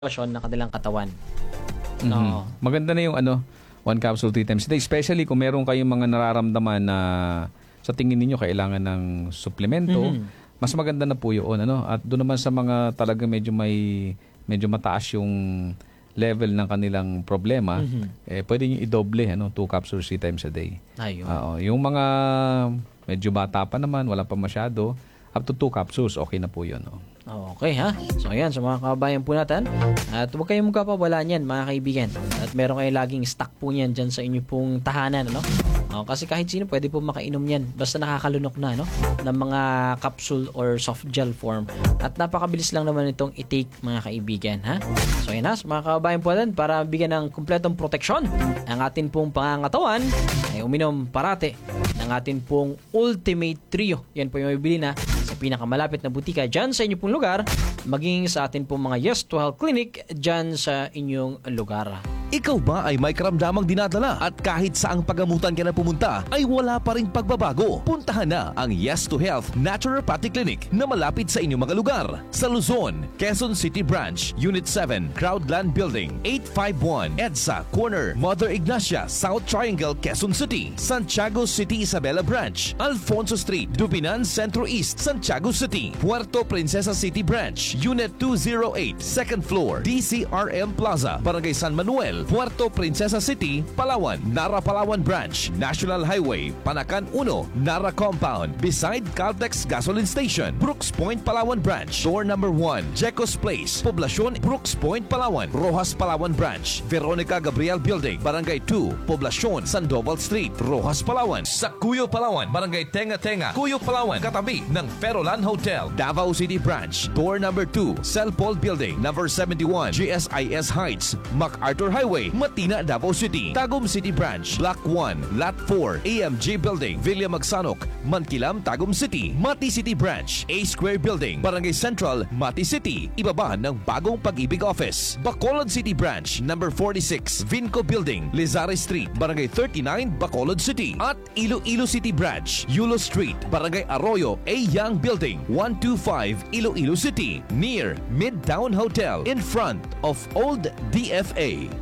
sitwasyon ng kanilang katawan. No. Maganda na yung one capsule 3 times a day. Especially kung meron kayong mga nararamdaman na sa tingin niyo kailangan ng suplemento, mas maganda na po yun. At doon naman sa mga talaga medyo mataas yung level ng kanilang problema, pwede nyo i-doble, 2 capsules 3 times a day. Ayun. Yung mga medyo bata pa naman, wala pa masyado, up to 2 capsules, okay na po yun. Okay ha. So ayan, sa mga kababayan po natin. At huwag kayong magkapawala niyan mga kaibigan. At meron kayo laging stock po niyan dyan sa inyo pong tahanan. Kasi kahit sino pwede po makainom yan. Basta nakakalunok na ng mga capsule or soft gel form. At napakabilis lang naman itong i-take mga kaibigan. Ha? So ayan ha, sa mga kababayan po natin, para bigyan ng kumpletong proteksyon ang atin pong pangangatawan, ay uminom parate ng atin pong Ultimate Trio. Yan po yung mabibili na sa pinakamalapit na butika dyan sa inyong pong lugar, maging sa atin pong mga Yes to Health Clinic dyan sa inyong lugar. Ikaw ba ay may karamdamang dinadala at kahit saang pagamutan ka na pumunta ay wala pa ring pagbabago? Puntahan na ang Yes to Health Naturopathy Clinic na malapit sa inyong mga lugar. Sa Luzon, Quezon City Branch, Unit 7, Crowdland Building, 851 EDSA Corner, Mother Ignacia, South Triangle, Quezon City. Santiago City Isabela Branch, Alfonso Street, Dubinan Centro East, Santiago City. Puerto Princesa City Branch, Unit 208, Second Floor, DCRM Plaza, Barangay San Manuel, Puerto Princesa City, Palawan. Nara Palawan Branch, National Highway, Panacan 1, Nara Compound, beside Caltex Gasoline Station. Brooks Point Palawan Branch, Door number 1, Jecos Place, Poblacion, Brooks Point Palawan. Rojas Palawan Branch, Veronica Gabriel Building, Barangay 2, Poblacion, Sandoval Street, Rojas Palawan. Sa Cuyo Palawan, Barangay Tenga Tenga, Cuyo Palawan, katabi ng Ferolan Hotel. Davao City Branch, Door number 2, Celpol Building, number 71, GSIS Heights, MacArthur Highway, Matina, Davao City. Tagum City Branch, Block 1, Lot 4, AMG Building, Villa Magsanok, Mankilam, Tagum City. Mati City Branch, A Square Building, Barangay Central, Mati City, ibaba ng Bagong Pag-ibig Office. Bacolod City Branch, number 46, Vinco Building, Lizare Street, Barangay 39, Bacolod City. At Iloilo City Branch, Yulo Street, Barangay Arroyo, A Young Building, 125, Iloilo City, near Midtown Hotel, in front of Old DFA.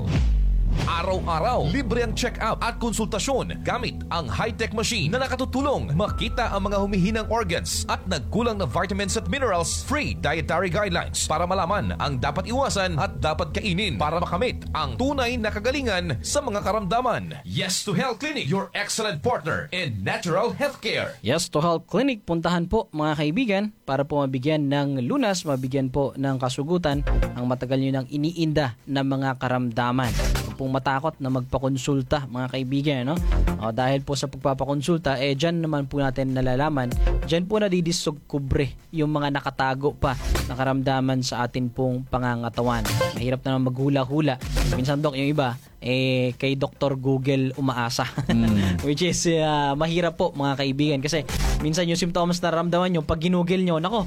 Araw-araw, libre ang check-up at konsultasyon gamit ang high-tech machine na nakatutulong makita ang mga humihinang organs at nagkulang na vitamins at minerals. Free dietary guidelines para malaman ang dapat iwasan at dapat kainin para makamit ang tunay na kagalingan sa mga karamdaman. Yes to Health Clinic, your excellent partner in natural healthcare. Yes to Health Clinic, puntahan po mga kaibigan para po mabigyan ng lunas, mabigyan po ng kasugutan ang matagal nyo nang iniinda na mga karamdaman. Pong matakot na magpakonsulta mga kaibigan, dahil po sa pagpapakonsulta, dyan naman po natin nalalaman, dyan po nadidiskubre yung mga nakatago pa na karamdaman sa atin pong pangangatawan. Mahirap na maghula-hula. Minsan Dok, yung iba, kay Dr. Google umaasa. Which is mahirap po mga kaibigan kasi minsan yung symptoms na naramdaman nyo, pag ginugel nyo, nako,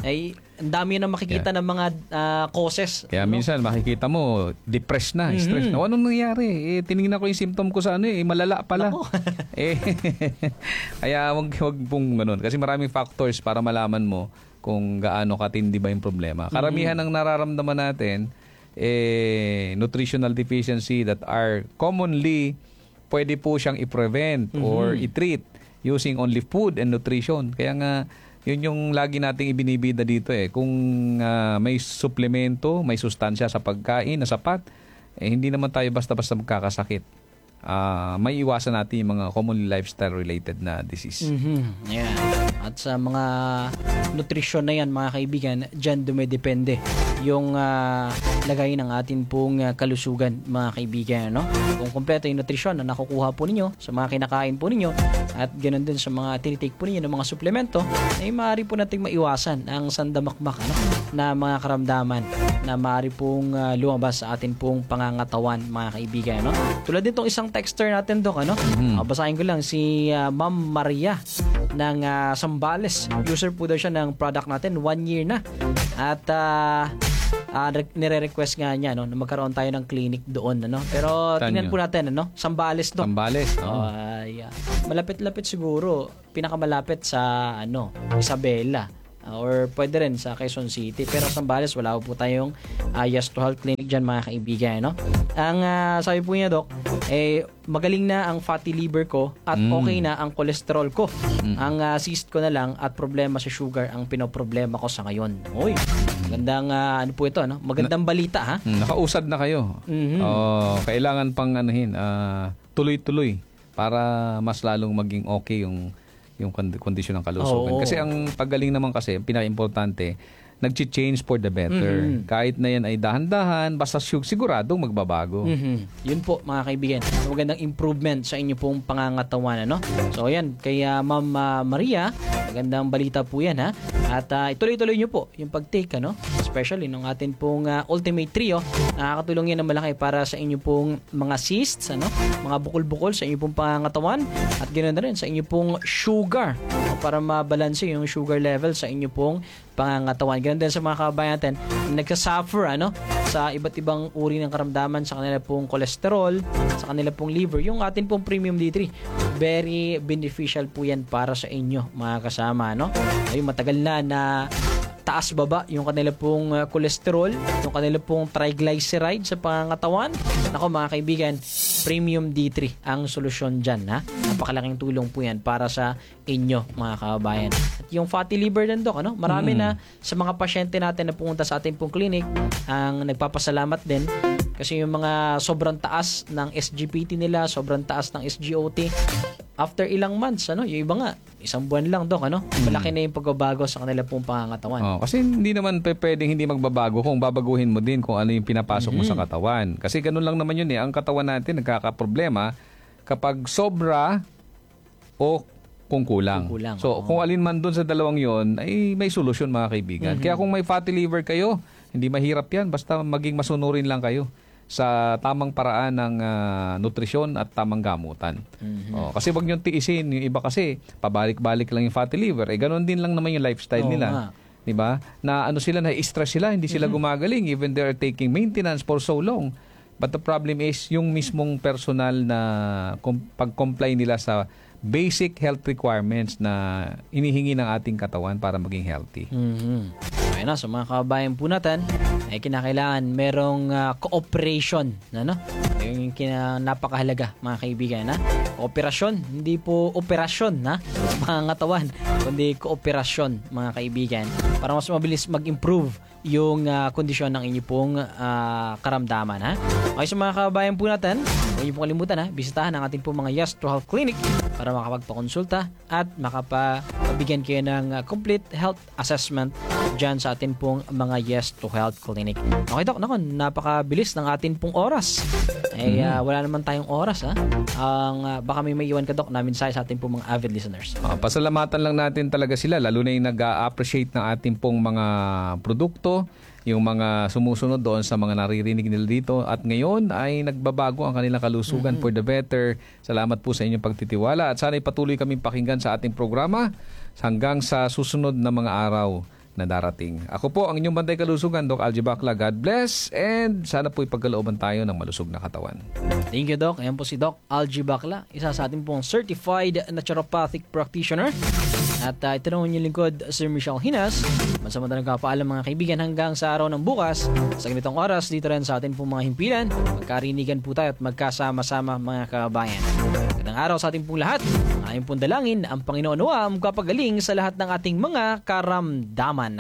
ang dami na makikita ng mga causes. Kaya minsan makikita mo, depressed na, stress na. Anong nangyari? Tinignan ko yung symptom ko sa malala pala. Kaya wag pong ganun. Kasi maraming factors para malaman mo kung gaano katindi ba yung problema. Karamihan ng nararamdaman natin, nutritional deficiency that are commonly pwede po siyang i-prevent or i-treat using only food and nutrition. Kaya nga, yun yung lagi nating ibinibida dito Kung may suplemento, may sustansya sa pagkain na sapat, hindi naman tayo basta-basta magkakasakit. May iwasan natin yung mga commonly lifestyle-related na disease. Yeah. At sa mga nutrition na yan, mga kaibigan, dyan dumidepende yung lagay ng atin pong kalusugan, mga kaibigan. Kung kompleto yung nutrition na nakukuha po ninyo sa mga kinakain po ninyo at ganoon din sa mga tinitake po ninyo ng mga suplemento, ay maaari po nating maiwasan ang sandamakmak na mga karamdaman na maaari pong lumabas sa atin pong pangangatawan, mga kaibigan. Tulad din itong isang texter natin, Dok. Basahin ko lang si Ma'am Maria ng Sambales. User po daw siya ng product natin, 1 year na. At nire-request nga niya na magkaroon tayo ng clinic doon. Pero tingnan po natin, Sambales, Dok. Sambales. Malapit-lapit siguro. Pinakamalapit sa Isabela. or pwede rin sa Quezon City. Pero sa Zambales, wala po tayong Yes to Health Clinic dyan, mga kaibigan. No? Ang sabi po niya, Doc, magaling na ang fatty liver ko at okay na ang cholesterol ko. Ang cyst ko na lang at problema sa sugar ang pinoproblema ko sa ngayon. Uy, magandang ano po ito, no? Magandang balita, ha? Nakausad na kayo. Kailangan pang tuloy-tuloy para mas lalong maging okay yung kondisyon ng kalusugan. Kasi ang paggaling naman kasi, ang pinaka-importante, nag-change for the better. Kahit na yan ay dahan-dahan, basta siguradong magbabago. Yun po, mga kaibigan. Magandang improvement sa inyo pong pangangatawan. Ano? So, yan. Kaya Ma'am Maria, magandang balita po yan. Ha? At ituloy-tuloy nyo po yung pag-take. Ano? Especially nung atin pong Ultimate Trio. Nakakatulong yan ng malaki para sa inyo pong mga cysts, ano? Mga bukol-bukol sa inyo pong pangangatawan. At ganoon na rin sa inyo pong sugar. Para mabalanse yung sugar level sa inyo pong pangangatawan. Ganun din sa mga kababayan natin nagsasuffer sa iba't ibang uri ng karamdaman sa kanila pong cholesterol, sa kanila pong liver. Yung atin pong Premium D3, very beneficial po yan para sa inyo, mga kasama. Ay, matagal na taas-baba yung kanila pong cholesterol, yung kanila pong triglyceride sa pangangatawan. Nako, mga kaibigan, Premium D3 ang solusyon dyan. Napakalaking tulong po yan para sa inyo, mga kababayan. At yung fatty liver din, Doc, marami na sa mga pasyente natin na pumunta sa ating pong clinic ang nagpapasalamat din kasi yung mga sobrang taas ng SGPT nila, sobrang taas ng SGOT, after ilang months, yung iba nga, isang buwan lang, Doc, malaki na yung pagbabago sa kanila pong pangangatawan. Kasi hindi naman pwedeng hindi magbabago kung babaguhin mo din kung ano yung pinapasok mo sa katawan. Kasi ganun lang naman yun ang katawan natin nagkakaproblema kapag sobra o kung kulang. So, kung alin man dun sa dalawang yon ay may solusyon, mga kaibigan. Kaya kung may fatty liver kayo, hindi mahirap yan. Basta maging masunurin lang kayo sa tamang paraan ng nutrisyon at tamang gamutan. Kasi wag niyong tiisin. Yung iba kasi, pabalik-balik lang yung fatty liver. Ganon din lang naman yung lifestyle nila. Diba? Na sila, na-stress sila, hindi sila gumagaling even they are taking maintenance for so long. But the problem is, yung mismong personal na pag-comply nila sa basic health requirements na inihingi ng ating katawan para maging healthy. Okay na, so mga kababayan po natin, ay kinakailangan merong cooperation. Yung napakahalaga, mga kaibigan. Kooperasyon, hindi po operasyon mga katawan, kundi kooperasyon, mga kaibigan, para mas mabilis mag-improve yung kondisyon ng inyo pong karamdaman. Okay, so mga kababayan po natin, huwag niyo pong kalimutan, bisitahan ang ating pong mga Yes to Health Clinic para makapagpakonsulta at makapabigyan kayo ng complete health assessment dyan sa atin pong mga Yes to Health Clinic. Okay, Doc, napakabilis ng atin pong oras. Wala naman tayong oras. Baka may iwan ka, Doc, namin sa atin pong mga avid listeners. Pasalamatan lang natin talaga sila, lalo na yung nag-appreciate ng ating pong mga produkto, yung mga sumusunod doon sa mga naririnig nila dito, at ngayon ay nagbabago ang kanilang kalusugan for the better. Salamat po sa inyong pagtitiwala at sana patuloy kaming pakinggan sa ating programa hanggang sa susunod na mga araw na darating. Ako po ang inyong Bantay Kalusugan, Doc Algie Bacla. God bless, and sana po ipagkalooban tayo ng malusog na katawan. Thank you, Doc. Ayan po si Doc Algie Bacla, isa sa ating pong certified naturopathic practitioner. At ito na yung lingkod, Sir Michelle Hinas. Masamanta nagkapaalam, mga kaibigan, hanggang sa araw ng bukas sa ganitong oras dito rin sa atin pong mga himpilan. Magkarinigan po tayo at magkasama-sama, mga kabayan. Magandang araw sa ating pong lahat. Ang pong dalangin, ang Panginoon magpapagaling sa lahat ng ating mga karamdaman.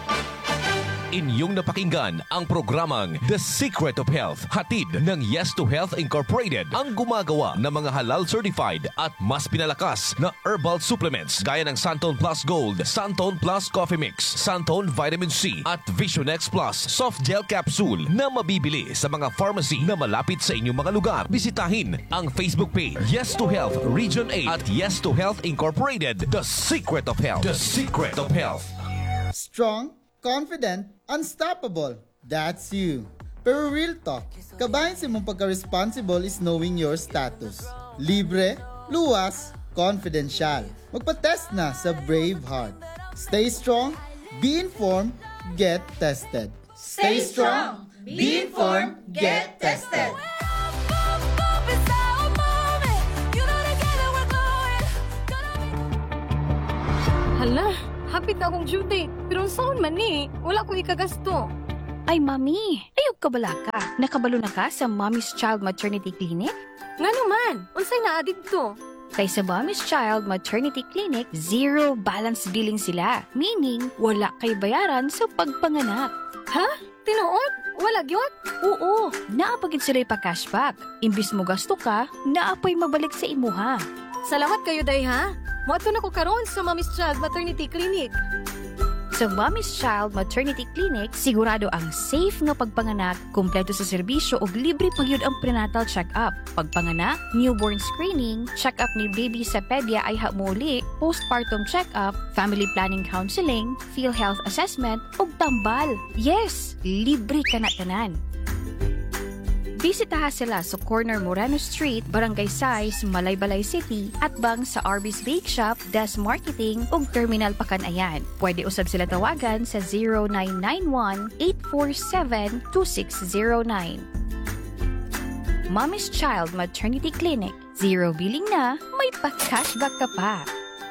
Inyong napakinggan ang programang The Secret of Health, hatid ng Yes to Health Incorporated, ang gumagawa ng mga halal certified at mas pinalakas na herbal supplements gaya ng Santon Plus Gold, Santon Plus Coffee Mix, Santon Vitamin C at Vision X Plus Soft Gel Capsule na mabibili sa mga pharmacy na malapit sa inyong mga lugar. Bisitahin ang Facebook page Yes to Health Region 8 at Yes to Health Incorporated, The Secret of Health. The Secret of Health. Strong, confident, unstoppable. That's you. Pero real talk, kabahin sa mong pagka-responsible is knowing your status. Libre, luwas, confidential. Magpa-test na sa Brave Heart. Stay strong, be informed, get tested. Stay strong, be informed, get tested. Hala, hapit na akong duty. Pero saan man ni? Wala ko ikagasto. Ay, Mami, ayog ka bala ka. Nakabalo na ka sa Mommy's Child Maternity Clinic? Nga naman, unsay naa dito? Kay sa Mommy's Child Maternity Clinic, zero balance billing sila. Meaning, wala kay bayaran sa pagpanganak. Ha? Tinuod? Wala gyud? Oo, naapagid sila pa cashback. Imbis mo gasto ka, naapay mabalik sa imuha. Salamat kayo, day ha? Moadto na ko karon sa Mommy's Child Maternity Clinic. Sa Mommy's Child Maternity Clinic, sigurado ang safe nga pagpanganak, kumpleto sa serbisyo ug libre pagyud ang prenatal check-up. Pagpanganak, newborn screening, check-up ni baby sa pedya ay hamuli, postpartum check-up, family planning counseling, PhilHealth assessment ug tambal. Yes, libre ka na tanan. Bisitaha sila sa corner Moreno Street, Barangay Sais, Malaybalay City, at bang sa Arby's Bake Shop, Des Marketing ug Terminal Pakanayan. Pwede usab sila tawagan sa 0991-847-2609. Mommy's Child Maternity Clinic. Zero billing na, may pa-cashback ka pa.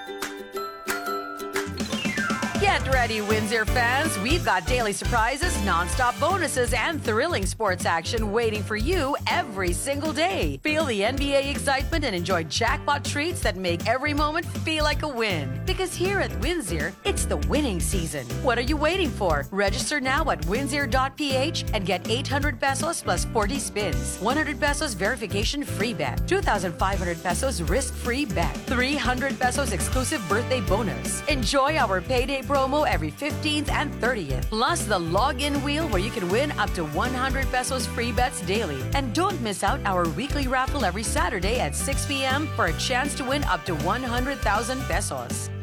Get ready, Windsor fans. We've got daily surprises, non-stop bonuses, and thrilling sports action waiting for you every single day. Feel the NBA excitement and enjoy jackpot treats that make every moment feel like a win. Because here at Windsor, it's the winning season. What are you waiting for? Register now at windsor.ph and get 800 pesos plus 40 spins, 100 pesos verification free bet, 2,500 pesos risk-free bet, 300 pesos exclusive birthday bonus. Enjoy our payday promo every 15th and 30th. Plus the login wheel where you can win up to 100 pesos free bets daily. And don't miss out our weekly raffle every Saturday at 6 p.m. for a chance to win up to 100,000 pesos.